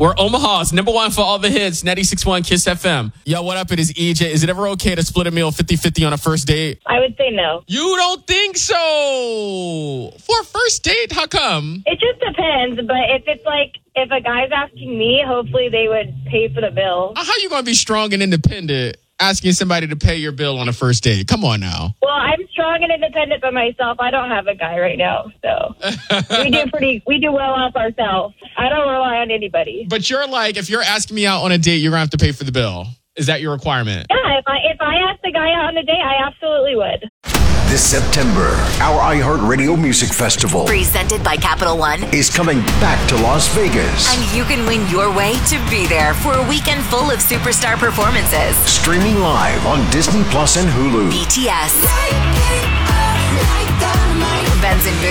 We're Omaha's #1 for all the hits, 96.1 Kiss FM. Yo, what up? It is EJ. Is it ever okay to split a meal 50-50 on a first date? I would say no. You don't think so? For a first date? How come? It just depends, but if it's like, if a guy's asking me, hopefully they would pay for the bill. How you going to be strong and independent asking somebody to pay your bill on a first date? Come on now. Well, I'm strong and independent by myself. I don't have a guy right now, so we do well off ourselves. I don't rely on anybody. But you're like, if you're asking me out on a date, you're going to have to pay for the bill. Is that your requirement? Yeah, if I asked the guy out on a date, I absolutely would. This September, our iHeartRadio Music Festival, presented by Capital One, is coming back to Las Vegas. And you can win your way to be there for a weekend full of superstar performances. Streaming live on Disney Plus and Hulu. BTS, Benson Boone,